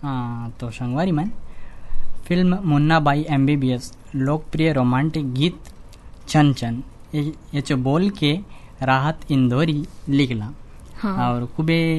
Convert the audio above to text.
हाँ, तो संगवारी मन फिल्म मुन्ना बाई MBBS लोकप्रिय रोमांटिक गीत चन चन ये बोल के राहत इंदौरी लिखला। हाँ। और खूबे